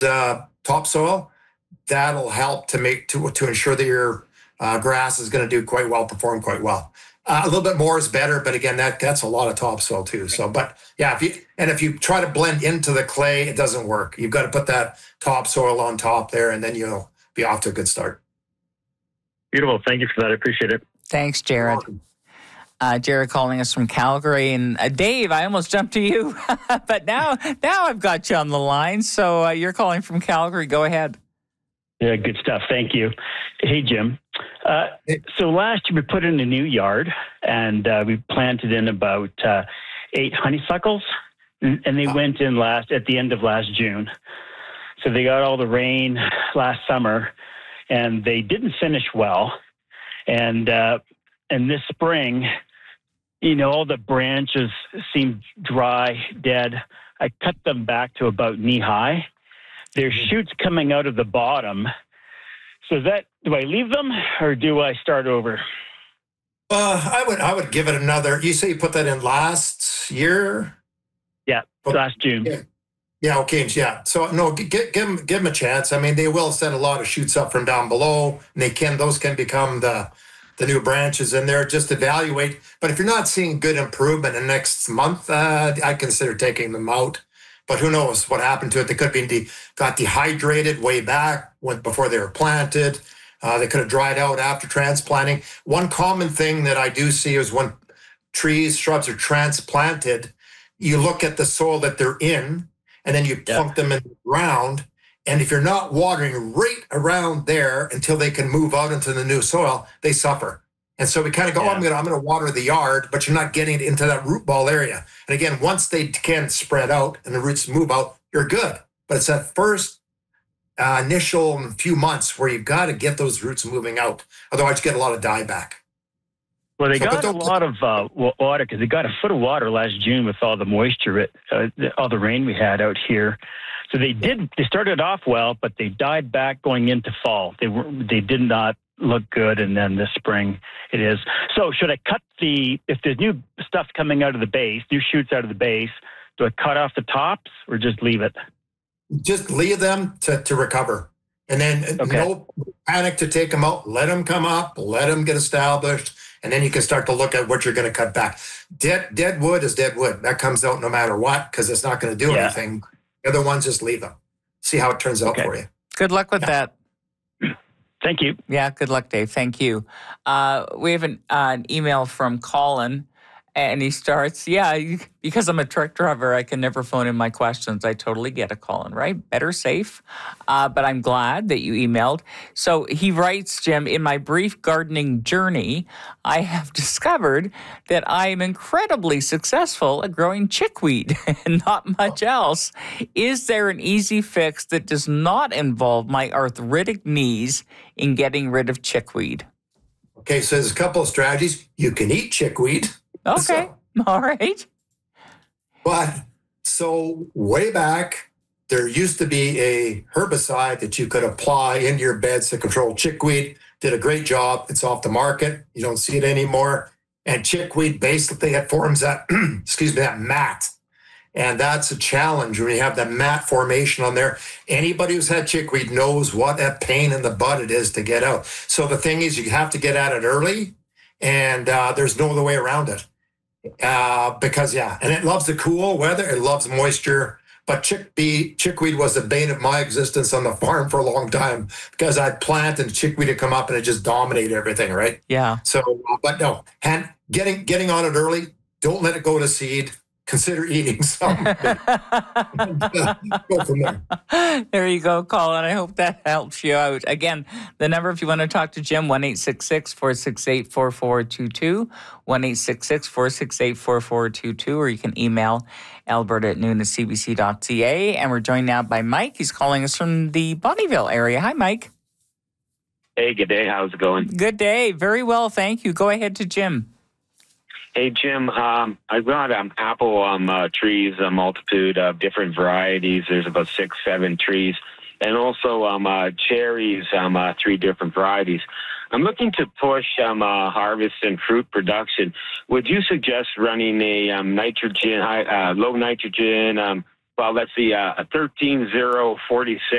topsoil, that'll help to ensure that your grass is going to do quite well, perform quite well. A little bit more is better, but again, that's a lot of topsoil too. So, but yeah, if you try to blend into the clay, it doesn't work. You've got to put that topsoil on top there, and then you'll be off to a good start. Beautiful. Thank you for that. I appreciate it. Thanks, Jared. Jared calling us from Calgary. And Dave, I almost jumped to you, but now I've got you on the line. So you're calling from Calgary. Go ahead. Yeah, good stuff. Thank you. Hey, Jim. So last year we put in a new yard, and we planted in about 8 honeysuckles, and they went in at the end of last June. So they got all the rain last summer, and they didn't finish well. And this spring, all the branches seemed dry, dead. I cut them back to about knee high. There's shoots coming out of the bottom. So do I leave them or do I start over? I would give it another. You say you put that in last year? Yeah, last June. Yeah. Okay. Yeah. So no, give them a chance. I mean, they will send a lot of shoots up from down below, and those can become the new branches in there. Just evaluate. But if you're not seeing good improvement in the next month, I consider taking them out. But who knows what happened to it? They could have been got dehydrated way back before they were planted. They could have dried out after transplanting. One common thing that I do see is when shrubs are transplanted, you look at the soil that they're in, and then you plunk them in the ground. And if you're not watering right around there until they can move out into the new soil, they suffer. And so we kind of go, I'm going to water the yard, but you're not getting it into that root ball area. And again, once they can spread out and the roots move out, you're good. But it's that first initial few months where you've got to get those roots moving out. Otherwise, you get a lot of dieback. Well, they got a lot of water because they got a foot of water last June with all the moisture, all the rain we had out here. So they started off well, but they died back going into fall. They did not look good, and then this spring it is. So should I cut if there's new stuff coming out of the base, new shoots out of the base, do I cut off the tops or just leave it? Just leave them to recover. And then no panic to take them out. Let them come up, let them get established, and then you can start to look at what you're going to cut back. Dead wood is dead wood. That comes out no matter what because it's not going to do anything. The other ones, just leave them. See how it turns out for you. Good luck with that. Thank you. Yeah, good luck, Dave. Thank you. We have an email from Colin, and he starts, because I'm a truck driver, I can never phone in my questions. I totally get it, Colin, right? Better safe. But I'm glad that you emailed. So he writes, Jim, in my brief gardening journey, I have discovered that I am incredibly successful at growing chickweed and not much else. Is there an easy fix that does not involve my arthritic knees in getting rid of chickweed? Okay, so there's a couple of strategies. You can eat chickweed. Okay. All right. But so way back, there used to be a herbicide that you could apply into your beds to control chickweed. Did a great job. It's off the market. You don't see it anymore. And chickweed basically it forms that, that mat. And that's a challenge when you have that mat formation on there. Anybody who's had chickweed knows what a pain in the butt it is to get out. So the thing is, you have to get at it early, and there's no other way around it. Because and it loves the cool weather, it loves moisture, but chickweed was the bane of my existence on the farm for a long time because I'd plant and chickweed would come up and it just dominated everything, right? Yeah. So, but no, and getting on it early, don't let it go to seed. Consider eating some. Go from there. There you go, Colin. I hope that helps you out. Again, the number, if you want to talk to Jim, 1-866-468-4422, 1-866-468-4422, or you can email alberta@noon@cbc.ca. And we're joined now by Mike. He's calling us from the Bonnyville area. Hi, Mike. Hey, good day. How's it going? Good day. Very well, thank you. Go ahead to Jim. Hey, Jim, I've got apple trees, a multitude of different varieties. There's about 6, 7 trees. And also cherries, 3 different varieties. I'm looking to push harvest and fruit production. Would you suggest running a low nitrogen, let's see, a 13-0-46